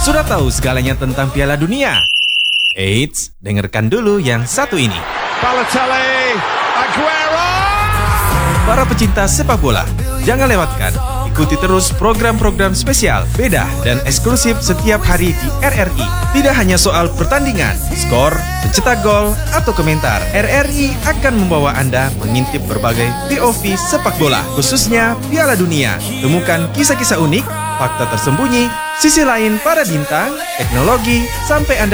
Sudah tahu segalanya tentang Piala Dunia? Eits, dengarkan dulu yang satu ini. Balotelli, Aguero! Para pecinta sepak bola, jangan lewatkan. Ikuti terus program-program spesial, beda, dan eksklusif setiap hari di RRI. Tidak hanya soal pertandingan, skor, pencetak gol, atau komentar. RRI akan membawa Anda mengintip berbagai POV sepak bola, khususnya Piala Dunia. Temukan kisah-kisah unik, fakta tersembunyi, sisi lain para bintang, teknologi, sampai Anda